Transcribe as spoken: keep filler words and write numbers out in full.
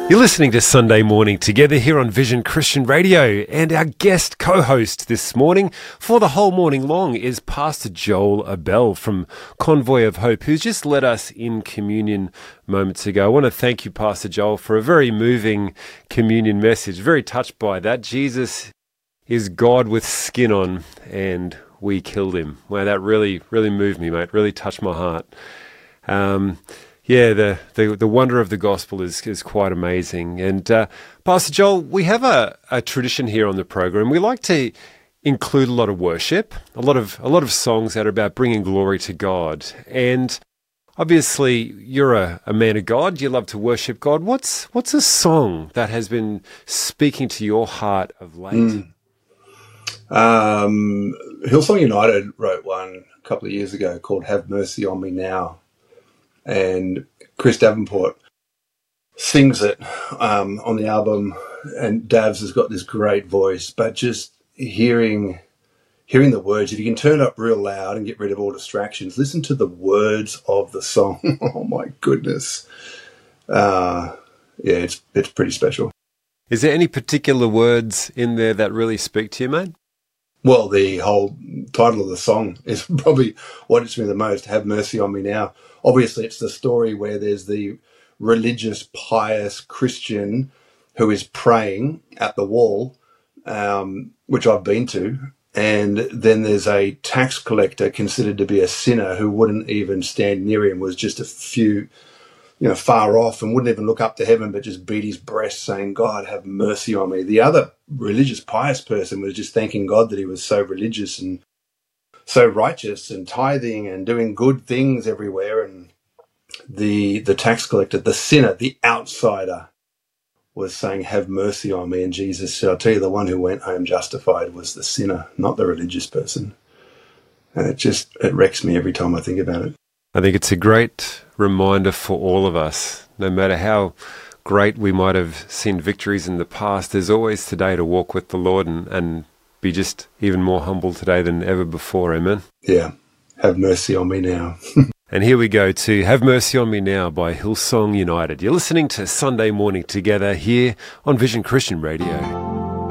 You're listening to Sunday Morning Together here on Vision Christian Radio, and our guest co-host this morning for the whole morning long is Pastor Joel Abell from Convoy of Hope, who's just led us in communion moments ago. I want to thank you, Pastor Joel, for a very moving communion message. Very touched by that. Jesus is God with skin on, and we killed him. Wow, that really, really moved me, mate. Really touched my heart. Um... Yeah, the, the the wonder of the gospel is is quite amazing. And uh, Pastor Joel, we have a, a tradition here on the program. We like to include a lot of worship, a lot of a lot of songs that are about bringing glory to God. And obviously, you're a, a man of God. You love to worship God. What's what's a song that has been speaking to your heart of late? Mm. Um, Hillsong United wrote one a couple of years ago called "Have Mercy on Me Now." And Chris Davenport sings it um, on the album, and Davs has got this great voice, but just hearing hearing the words, if you can turn it up real loud and get rid of all distractions, listen to the words of the song. Oh my goodness. Uh, yeah, it's it's pretty special. Is there any particular words in there that really speak to you, mate? Well, the whole title of the song is probably what hits me the most, Have Mercy on Me Now. Obviously, it's the story where there's the religious, pious Christian who is praying at the wall, um, which I've been to, and then there's a tax collector considered to be a sinner who wouldn't even stand near him, was just a few, you know, far off and wouldn't even look up to heaven, but just beat his breast saying, God, have mercy on me. The other religious, pious person was just thanking God that he was so religious and so righteous and tithing and doing good things everywhere. And the the tax collector, the sinner, the outsider, was saying, have mercy on me. And Jesus said, I'll tell you, the one who went home justified was the sinner, not the religious person. And it just, it wrecks me every time I think about it. I think it's a great reminder for all of us, no matter how great we might have seen victories in the past, there's always today to walk with the Lord and, and be just even more humble today than ever before. Amen. Yeah. Have mercy on me now. And here we go to Have Mercy on Me Now by Hillsong United. You're listening to Sunday Morning Together here on Vision Christian Radio.